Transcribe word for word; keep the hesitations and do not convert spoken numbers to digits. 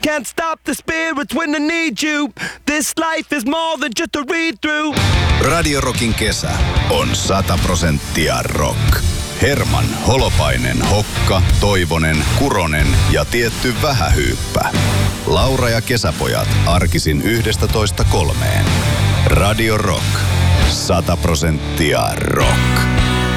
Can't stop the spirits when I need you. This life is more than just a read through. Radio Rockin kesä on sata prosenttia rock. Herman, Holopainen, Hokka, Toivonen, Kuronen ja tietty Vähähyyppä. Laura ja kesäpojat arkisin yhdestä toista kolmeen. Radio Rock. Sata prosenttia rock.